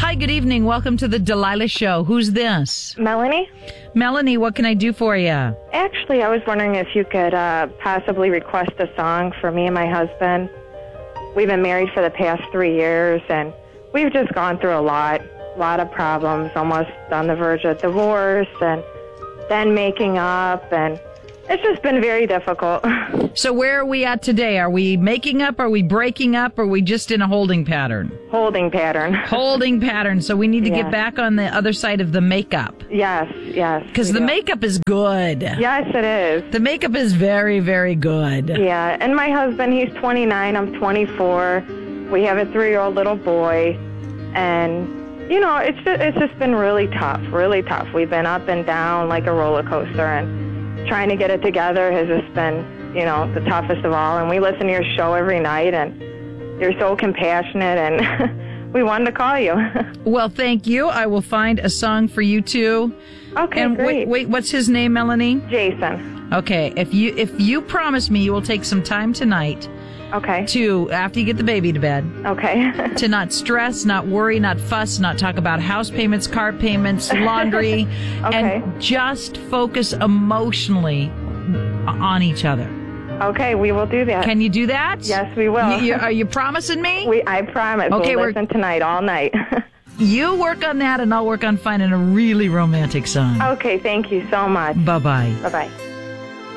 Hi, good evening. Welcome to the Delilah Show. Who's this? Melanie? Melanie, what can I do for you? Actually, I was wondering if you could possibly request a song for me and my husband. We've been married for the past 3 years, and we've just gone through a lot of problems, almost on the verge of divorce, and then making up, and it's just been very difficult. So where are we at today? Are we making up? Are we breaking up? Or are we just in a holding pattern? Holding pattern. Holding pattern. So we need to get back on the other side of the makeup. Yes. Because the makeup is good. Yes, it is. The makeup is very, very good. Yeah, and my husband, he's 29, I'm 24. We have a 3-year-old little boy, and, you know, it's just been really tough, really tough. We've been up and down like a roller coaster, and trying to get it together has just been, you know, the toughest of all. And we listen to your show every night, and you're so compassionate, and we wanted to call you. Well, thank you. I will find a song for you, too. Okay, and great. Wait, what's his name, Melanie? Jason. Okay, if you promise me you will take some time tonight to, after you get the baby to bed, to not stress, not worry, not fuss, not talk about house payments, car payments, laundry, and just focus emotionally on each other. Okay, we will do that. Can you do that? Yes, we will. Are you promising me? I promise. Okay, we'll listen tonight all night. You work on that, and I'll work on finding a really romantic song. Okay, thank you so much. Bye-bye. Bye-bye.